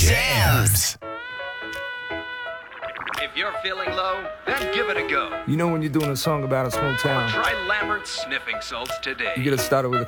Jams. If you're feeling low, then give it a go. You know when you're doing a song about a small town, Try Lambert's sniffing salts today. you gotta start it with a